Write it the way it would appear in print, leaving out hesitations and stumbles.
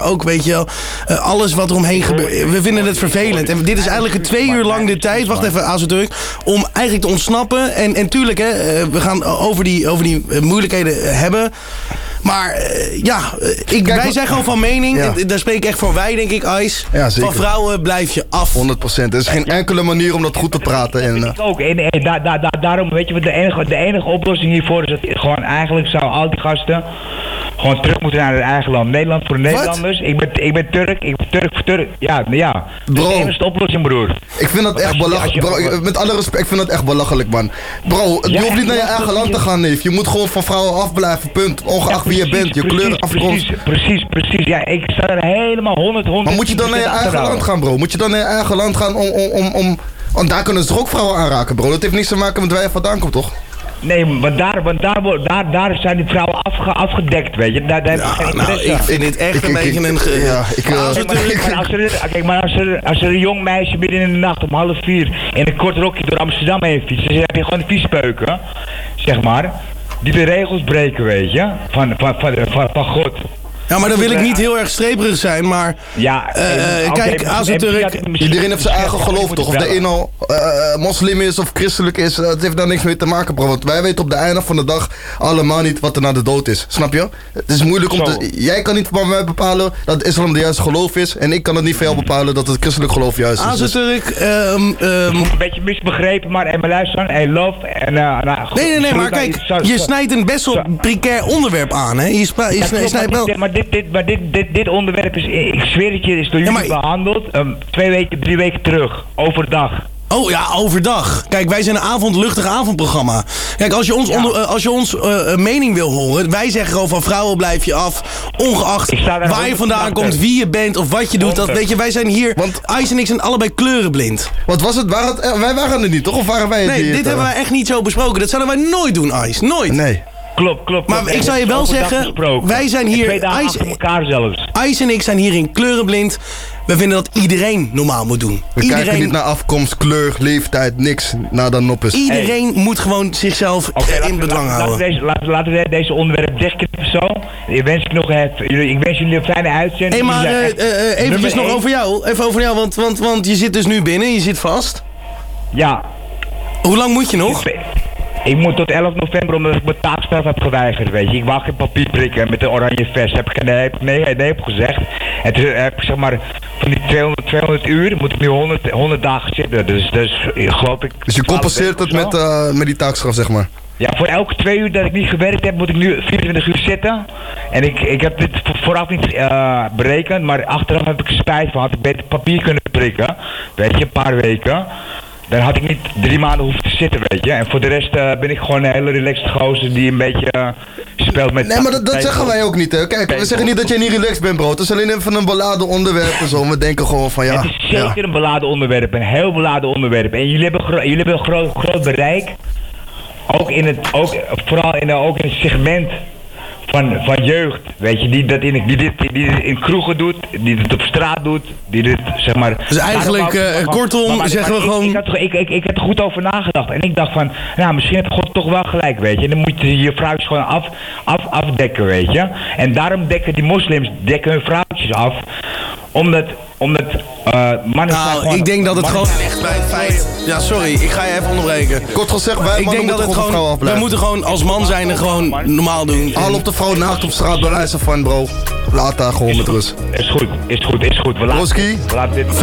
ook, weet je wel, alles wat er omheen gebeurt. We vinden het vervelend. En dit is eigenlijk 2 uur lang de tijd, wacht even, Azoturk, om eigenlijk te ontsnappen. En tuurlijk, hè, we gaan over die moeilijkheden hebben. Maar wij zijn gewoon van mening, en daar spreek ik echt voor wij, denk ik, Ice. Ja, van vrouwen blijf je af. 100%. Er is geen enkele manier om dat goed te praten. Ik ook. En daarom, weet je, de enige oplossing hiervoor is dat gewoon eigenlijk zou al die gasten gewoon terug moeten naar hun eigen land. Nederland voor de Nederlanders. Ik ben Turk. Turk voor Turk. Ja. Dat is de enige oplossing, broer. Ik vind dat echt belachelijk. Met alle respect, ik vind dat echt belachelijk, man. Bro, je hoeft niet naar je eigen land te gaan, neef. Je moet gewoon van vrouwen afblijven, punt. Ongeacht wie je bent, je kleur, afkomst. Precies. Ja, ik sta er helemaal 100. Maar moet je dan naar je eigen land gaan, bro? Moet je dan naar je eigen land gaan om... Want daar kunnen ze toch ook vrouwen aanraken, bro? Dat heeft niks te maken met waar je vandaan komt, toch? Nee, want daar zijn die vrouwen afgedekt, weet je. Daar heb je geen interesse. Ik vind dit echt een beetje een... Als er een jong meisje midden in de nacht om 3:30 in een kort rokje door Amsterdam heen fietst, dan heb je gewoon een viespeuken, zeg maar, die de regels breken, weet je, van God. Ja, maar dan wil ik niet heel erg streperig zijn, maar... Ja, kijk, Azoturk... Iedereen heeft zijn eigen geloof, toch? Of de een al moslim is of christelijk is, dat heeft daar niks mee te maken, bro. Want wij weten op de einde van de dag allemaal niet wat er na de dood is. Snap je? Het is moeilijk om te... Jij kan niet van mij bepalen dat islam de juiste geloof is. En ik kan het niet van jou bepalen dat het christelijk geloof juist is. Azoturk, een beetje misbegrepen, maar luister, hey, love en... nee, maar kijk, je snijdt een best wel precair onderwerp aan, hè? Je snijdt wel... Maar dit onderwerp is, ik zweer het je, is door jullie behandeld 3 weken terug, overdag. Oh ja, overdag. Kijk, wij zijn een luchtig avondprogramma. Kijk, als je ons mening wil horen, wij zeggen gewoon van vrouwen blijf je af, ongeacht waar je vandaan komt, wie je bent of wat je doet. Dat, weet je, wij zijn hier, want Ice en ik zijn allebei kleurenblind. Wat was het? Wij waren er niet, toch? Of waren wij het? Nee, dit hebben wij echt niet zo besproken. Dat zouden wij nooit doen, Ice. Nooit. Nee. Klopt. Maar ik zou je wel zeggen, wij zijn hier... 2 dagen achter elkaar zelfs. Ice en ik zijn hierin kleurenblind. We vinden dat iedereen normaal moet doen. We kijken niet naar afkomst, kleur, leeftijd, niks. Naar dan noppes. Iedereen moet gewoon zichzelf in bedwang houden. Laten we deze onderwerp dichtknippen of zo. Ik wens jullie een fijne uitzending. Maar eventjes nog over jou. Even over jou, want je zit dus nu binnen. Je zit vast. Ja. Hoe lang moet je nog? Ik moet tot 11 november omdat ik mijn taakstraf heb geweigerd, weet je. Ik wou geen papier prikken met de oranje vest. Heb ik nee op gezegd. En toen heb ik zeg maar van die 200 uur moet ik nu 100 dagen zitten. Dus geloof ik... Dus je compenseert het met die taakstraf, zeg maar? Ja, voor elke 2 uur dat ik niet gewerkt heb, moet ik nu 24 uur zitten. En ik heb dit vooraf niet berekend, maar achteraf heb ik spijt van. Had ik beter papier kunnen prikken, weet je, een paar weken. Dan had ik niet 3 maanden hoeven te zitten, weet je. En voor de rest ben ik gewoon een hele relaxed gozer die een beetje speelt met... Nee, maar dat zeggen wij ook niet, hè. Kijk, we zeggen niet dat jij niet relaxed bent, bro. Het is alleen even een beladen onderwerp en zo. We denken gewoon van, ja... Het is zeker een beladen onderwerp, een heel beladen onderwerp. En jullie hebben een groot bereik. Ook vooral in het segment van jeugd, weet je, die dit in kroegen doet, die dit op straat doet, die dit, zeg maar... Dus eigenlijk, kortom, zeggen we gewoon... Ik heb er goed over nagedacht en ik dacht van, nou, misschien heb God toch wel gelijk, weet je. En dan moet je je vrouwtjes gewoon afdekken, weet je. En daarom dekken die moslims hun vrouwtjes af, omdat mannen zijn gewoon... Ik denk dat het gewoon ligt bij het feit... Ja, sorry, ik ga je even onderbreken. Kort gezegd, wij mannen moeten gewoon vrouw afblijven. We moeten gewoon als man zijn en gewoon normaal doen. Al op de vrouw naakt op straat bewijzen van, bro. Laat daar gewoon met rust. Is goed. We laten dit...